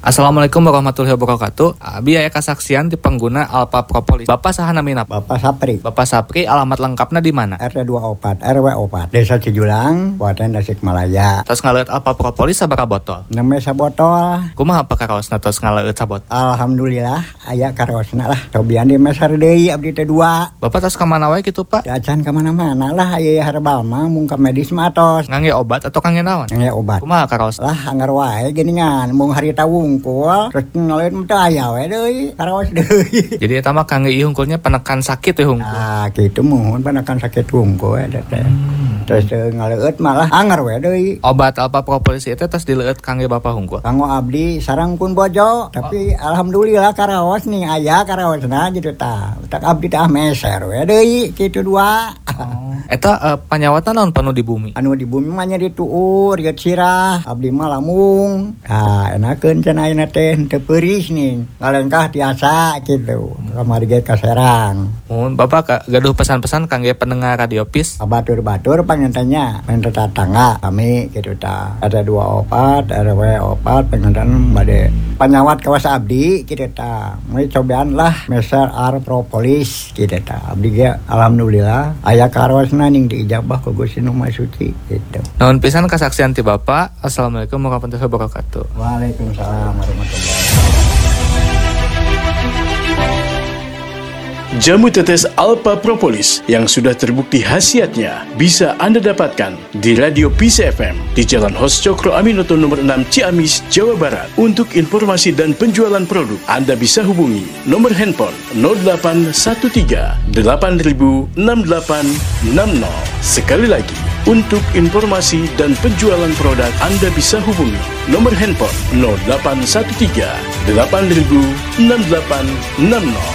Assalamualaikum warahmatullahi wabarakatuh. Abi aya kasaksian di pengguna Alpha Propolis. Bapak saha namina? Bapak Sapri. Bapak Sapri, alamat lengkapnya di mana? RT 24 RW 4 Desa Cijulang, Kabupaten Tasikmalaya. Tos ngaleut Alpha Propolis sabaraha botol? 6 sabotol. Kumaha pakaraosna tos ngaleut sabot? Alhamdulillah aya karosna lah. Tobian di mesar deui abdi teh 2. Bapak tos ka mana wae kitu, Pak? Acan ka mana-mana lah aya herbal mah mung ka medis mah tos. Ngangge obat atau kangge naon? Ngangge obat. Kumaha karaos? Lah anggar wae geuningan mung harita wungkul terus ngaleut teh aya we deui karaos deui. Jadi eta mah kangge ieu hungkulnya penekan sakit ya hungkul. Ah kitu mohon penekan sakit wungkul eta teh. Terus ngaleut malah anggar we deui. Obat Alpha Propolis itu tos dileueut kangge Bapak hungkul. Kanggo abdi sareng pun bojo, tapi alhamdulillah karaos nih aya karaosna gitu tah. Tak abdi tah meser we deui kitu 2. Eta panyawatan naon penuh di bumi? Anu di bumi mah nya dituur ieu sirah, abdi mah lamung. Enakeun cenah ayeuna teh teu peuris nih. Ngalengkah tiasa kitu. Kamari ge ka Serang. Bapak gaduh pesan-pesan kangge pendengar Radio PIS. Batur-batur pangentenya pengen tetangga kami gitu tah. Ada 24 RW 4 pengen bade panyawat kawas abdi kitu tah. Mulai cobaan lah meser Alpha Propolis kitu tah. Abdi ge alhamdulillah aya karosna ning diijabah ku Gusti Nu Maha Suci gitu. Nuhun pisan kasaksian ti Bapak. Assalamualaikum warahmatullahi wabarakatuh. Waalaikumsalam warahmatullahi wabarakatuh. Jamu tetes Alpha Propolis yang sudah terbukti khasiatnya bisa Anda dapatkan di Radio PIS FM di Jalan Hos Cokro Aminoto nomor 6 Ciamis, Jawa Barat. Untuk informasi dan penjualan produk, Anda bisa hubungi nomor handphone 0813 8000 6860. Sekali lagi, untuk informasi dan penjualan produk, Anda bisa hubungi nomor handphone 0813 8000 6860.